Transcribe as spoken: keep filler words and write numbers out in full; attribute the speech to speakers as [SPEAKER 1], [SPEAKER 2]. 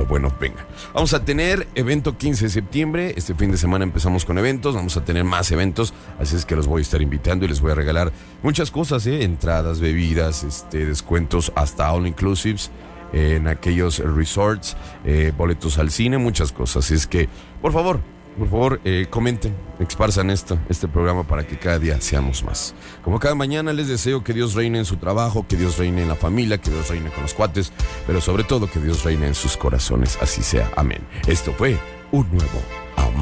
[SPEAKER 1] lo bueno venga. Vamos a tener evento quince de septiembre. Este fin de semana empezamos con eventos. Vamos a tener más eventos. Así es que los voy a estar invitando y les voy a regalar muchas cosas, ¿eh? Entradas, bebidas, este, descuentos hasta all inclusives en aquellos resorts, eh, boletos al cine, muchas cosas. Así es que, por favor, por favor, eh, comenten, esparzan esto, este programa para que cada día seamos más. Como cada mañana les deseo que Dios reine en su trabajo, que Dios reine en la familia, que Dios reine con los cuates, pero sobre todo que Dios reine en sus corazones. Así sea. Amén. Esto fue un nuevo amor.